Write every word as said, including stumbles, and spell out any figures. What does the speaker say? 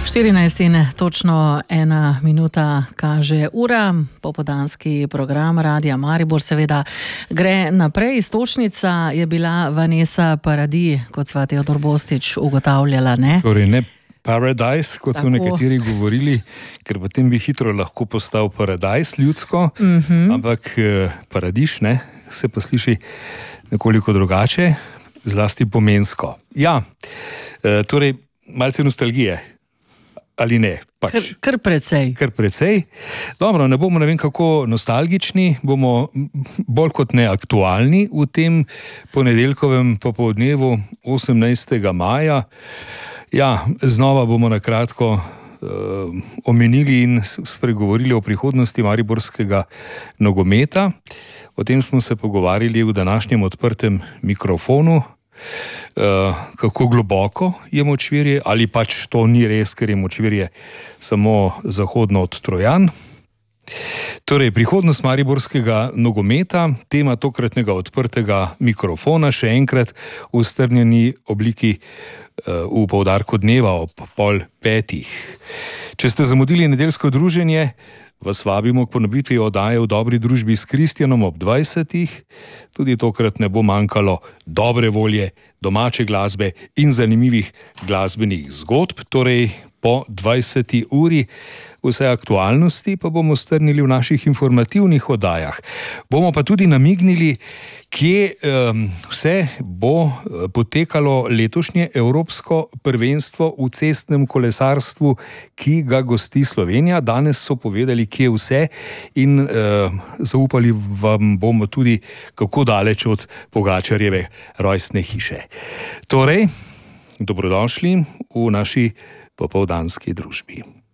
štirinajst in točno ena minuta kaže ura. Popoldanski program Radia Maribor seveda gre naprej. Istočnica je bila Vanessa Paradis, kot sva Teodor Bostič ugotavljala, ne? Torej ne Paradise, kot Tako. so nekateri govorili, ker potem bi hitro lahko postal Paradise ljudsko, Mhm. ampak eh, Paradiš, ne, se pa sliši nekoliko drugače, zlasti pomensko. Ja, eh, torej malce nostalgije, ali ne? Pač. Kar, kar precej. Kar precej. Dobro, ne bomo ne vem kako nostalgični, bomo bolj kot ne aktualni v tem ponedeljkovem popoldnevu osemnajstega maja. Ja, znova bomo na kratko uh, omenili in spregovorili o prihodnosti mariborskega nogometa. O tem smo se pogovarjali v današnjem odprtem mikrofonu. Uh, kako globoko je Močvirje, ali pač to ni res, ker je Močvirje samo zahodno od Trojan. Torej, prihodnost mariborskega nogometa, tema tokratnega odprtega mikrofona, še enkrat v strnjeni obliki uh, v poudarku dneva ob pol petih. Če ste zamudili nedeljsko druženje, vas vabimo k ponovitvi oddaje v dobri družbi s Kristjanom ob dvajsetih. Tudi tokrat ne bo manjkalo dobre volje, domače glasbe in zanimivih glasbenih zgodb. Torej po dvajseti uri vse aktualnosti pa bomo strnili v naših informativnih oddajah. Bomo pa tudi namignili, kje um, vse bo potekalo letošnje Evropsko prvenstvo v cestnem kolesarstvu, ki ga gosti Slovenija. Danes so povedali, kje vse, in uh, zaupali vam bomo tudi, kako daleč od Pogačarjeve rojstne hiše. Torej, dobrodošli v naši popoldanski družbi.